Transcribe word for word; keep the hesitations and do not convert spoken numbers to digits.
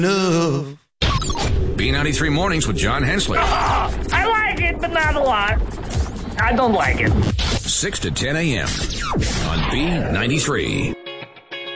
enough. B ninety-three Mornings with John Hensley. Oh, I like it, but not a lot. I don't like it. six to ten a.m. on B ninety-three.